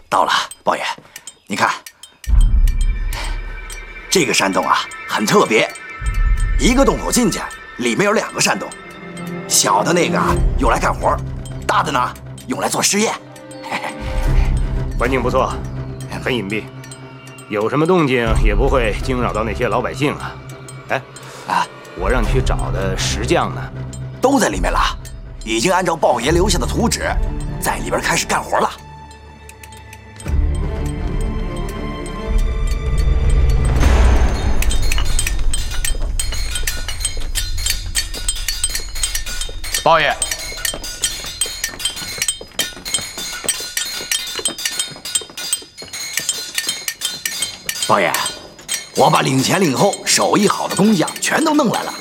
到了，豹爷，你看，这个山洞啊很特别，一个洞口进去，里面有2个山洞，小的那个啊用来干活，大的呢用来做实验。 环境不错，很隐蔽，有什么动静也不会惊扰到那些老百姓啊。哎，我让你去找的石匠呢？ 都在里面了，已经按照豹爷留下的图纸，在里边开始干活了。 豹爷， 豹爷，我把领前领后手艺好的工匠全都弄来了。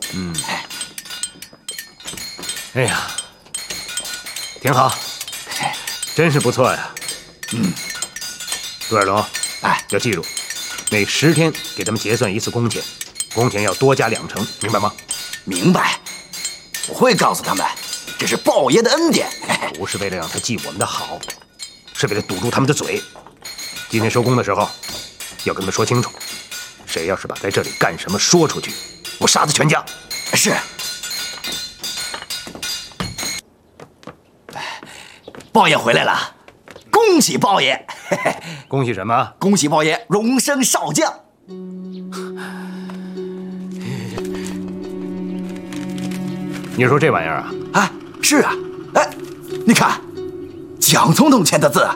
哎呀，挺好，真是不错呀。杜二龙，要记住，每10天给他们结算1次工钱，工钱要多加2成，明白吗？ 明白，我会告诉他们，这是豹爷的恩典。 不是为了让他记我们的好，是为了堵住他们的嘴。今天收工的时候，要跟他们说清楚，谁要是把在这里干什么说出去，我杀他全家。 是。豹爷回来了，恭喜豹爷！ 恭喜什么？ 恭喜豹爷荣升少将。 你说这玩意儿啊？ 是啊，哎，你看，蒋总统签的字，